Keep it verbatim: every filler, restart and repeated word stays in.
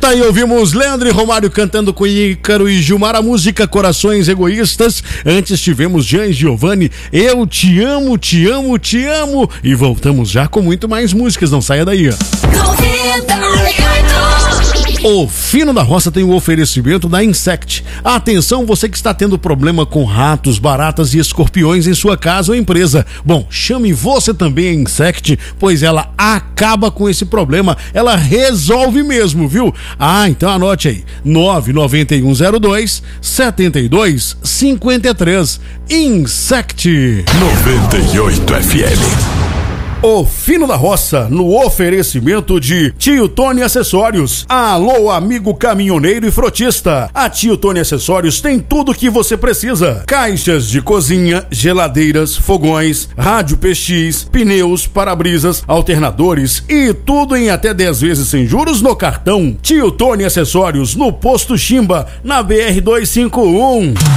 Tá aí, ouvimos Leandro e Romário cantando com Ícaro e Gilmar a música Corações Egoístas. Antes tivemos Jean e Giovanni, Eu Te Amo, Te Amo, Te Amo. E voltamos já com muito mais músicas, não saia daí. O Fino da Roça tem o oferecimento da Insect. Atenção, você que está tendo problema com ratos, baratas e escorpiões em sua casa ou empresa. Bom, chame você também a Insect, pois ela acaba com esse problema. Ela resolve mesmo, viu? Ah, então anote aí. nove nove um zero dois sete dois cinco três. Insect noventa e oito F M. O Fino da Roça, no oferecimento de Tio Tony Acessórios. Alô, amigo caminhoneiro e frotista. A Tio Tony Acessórios tem tudo o que você precisa. Caixas de cozinha, geladeiras, fogões, rádio P X, pneus, para-brisas, alternadores e tudo em até dez vezes sem juros no cartão. Tio Tony Acessórios, no Posto Chimba, na B R duzentos e cinquenta e um.